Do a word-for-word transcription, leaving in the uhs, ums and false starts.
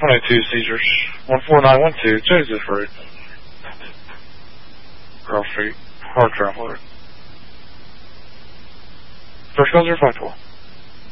twenty-two seizures. one four nine one two, Joseph Road. Grove Street, Hard Traveler. First calls are five twelve.